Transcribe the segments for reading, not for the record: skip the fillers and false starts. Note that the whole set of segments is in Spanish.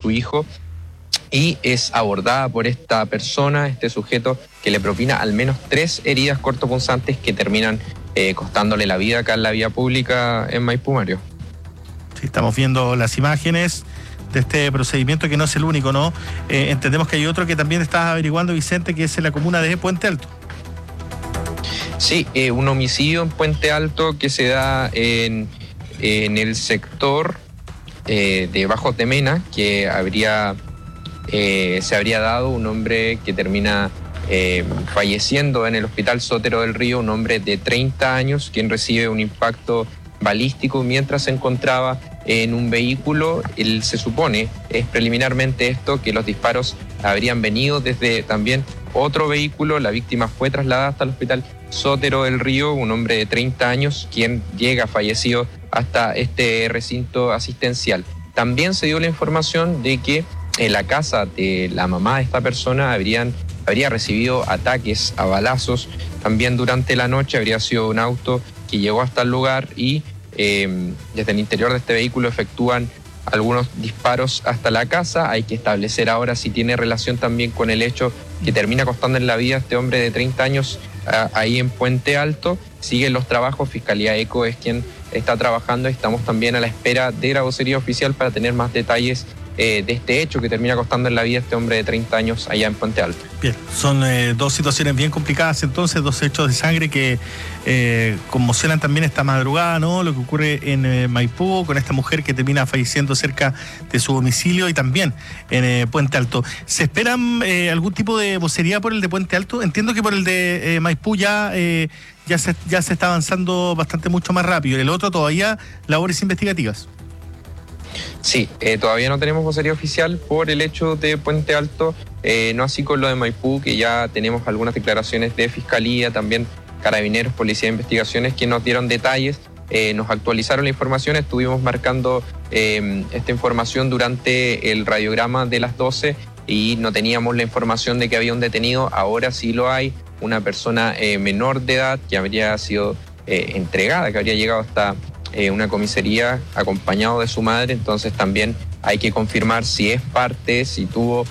su hijo, y es abordada por esta persona, este sujeto, que le propina al menos 3 heridas cortopunzantes que terminan costándole la vida acá en la vía pública en Maipú, Mario. Sí, estamos viendo las imágenes de este procedimiento, que no es el único, ¿no? Entendemos que hay otro que también estás averiguando, Vicente, que es en la comuna de Puente Alto. Sí, un homicidio en Puente Alto que se da en el sector de Bajos de Mena, que se habría dado un hombre que termina falleciendo en el Hospital Sotero del Río, un hombre de 30 años, quien recibe un impacto balístico mientras se encontraba en un vehículo. Se supone, es preliminarmente esto, que los disparos habrían venido desde también otro vehículo. La víctima fue trasladada hasta el Hospital Sotero del Río, un hombre de 30 años, quien llega fallecido hasta este recinto asistencial. También se dio la información de que en la casa de la mamá de esta persona habría recibido ataques a balazos. También durante la noche habría sido un auto que llegó hasta el lugar y desde el interior de este vehículo efectúan algunos disparos hasta la casa. Hay que establecer ahora si tiene relación también con el hecho que termina costándole la vida a este hombre de 30 años ahí en Puente Alto. Siguen los trabajos, Fiscalía ECO es quien está trabajando. Estamos también a la espera de la vocería oficial para tener más detalles de este hecho que termina costando en la vida a este hombre de 30 años allá en Puente Alto. Bien, son 2 situaciones bien complicadas entonces, 2 hechos de sangre que conmocionan también esta madrugada, ¿no? Lo que ocurre en Maipú con esta mujer que termina falleciendo cerca de su domicilio, y también en Puente Alto. ¿Se esperan algún tipo de vocería por el de Puente Alto? Entiendo que por el de Maipú ya se está avanzando mucho más rápido. El otro todavía labores investigativas. Sí, todavía no tenemos vocería oficial por el hecho de Puente Alto, no así con lo de Maipú, que ya tenemos algunas declaraciones de Fiscalía, también Carabineros, Policía de Investigaciones, que nos dieron detalles, nos actualizaron la información. Estuvimos marcando esta información durante el radiograma de las 12 y no teníamos la información de que había un detenido. Ahora sí lo hay, una persona menor de edad que habría sido entregada, que habría llegado hasta una comisaría acompañado de su madre. Entonces también hay que confirmar si es parte, si tuvo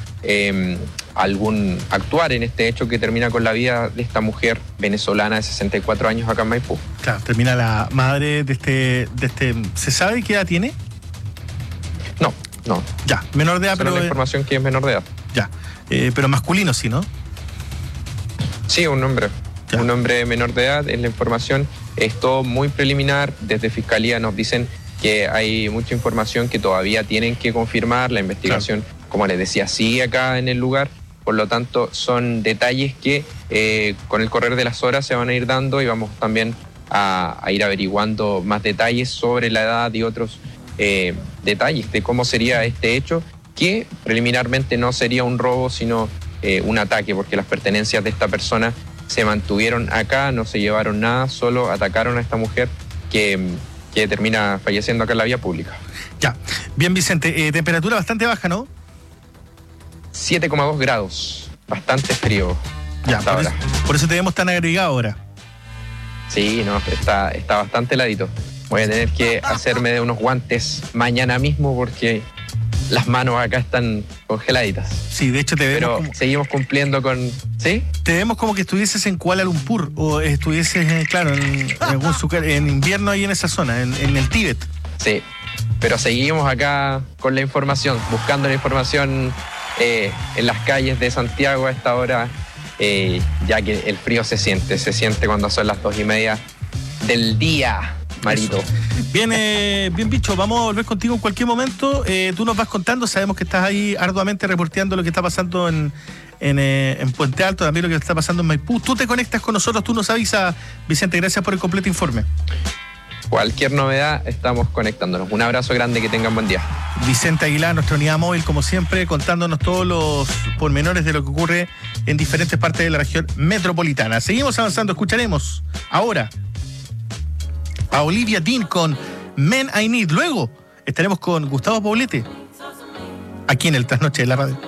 algún actuar en este hecho que termina con la vida de esta mujer venezolana de 64 años acá en Maipú. Claro, termina la madre de este. ¿Se sabe qué edad tiene? No. Ya, menor de edad, pero la información que es menor de edad. Ya, pero masculino sí, ¿no? Sí, un hombre. Ya. Un hombre menor de edad, es la información. Es todo muy preliminar. Desde Fiscalía nos dicen que hay mucha información que todavía tienen que confirmar. La investigación, claro, como les decía, sigue acá en el lugar. Por lo tanto, son detalles que con el correr de las horas se van a ir dando, y vamos también a ir averiguando más detalles sobre la edad y otros detalles de cómo sería este hecho, que preliminarmente no sería un robo, sino un ataque, porque las pertenencias de esta persona se mantuvieron acá, no se llevaron nada, solo atacaron a esta mujer que termina falleciendo acá en la vía pública. Ya, bien, Vicente, temperatura bastante baja, ¿no? 7,2 grados, bastante frío. Ya, por eso te vemos tan agregado ahora. Sí, no, está bastante heladito. Voy a tener que hacerme de unos guantes mañana mismo porque las manos acá están congeladitas. Sí, de hecho te vemos. Pero seguimos cumpliendo con. ¿Sí? Te vemos como que estuvieses en Kuala Lumpur o estuvieses, claro, en invierno ahí en esa zona, en el Tíbet. Sí, pero seguimos acá con la información, buscando la información en las calles de Santiago a esta hora, ya que el frío se siente cuando son las 2:30 del día. Marito. Bien, bien, bicho, vamos a volver contigo en cualquier momento. Tú nos vas contando, sabemos que estás ahí arduamente reporteando lo que está pasando en Puente Alto, también lo que está pasando en Maipú. Tú te conectas con nosotros, tú nos avisas, Vicente, gracias por el completo informe. Cualquier novedad, estamos conectándonos. Un abrazo grande, que tengan buen día. Vicente Aguilar, nuestra unidad móvil, como siempre, contándonos todos los pormenores de lo que ocurre en diferentes partes de la región metropolitana. Seguimos avanzando, escucharemos ahora a Olivia Dean con Men I Need. Luego estaremos con Gustavo Poblete aquí en el Trasnoche de la Radio.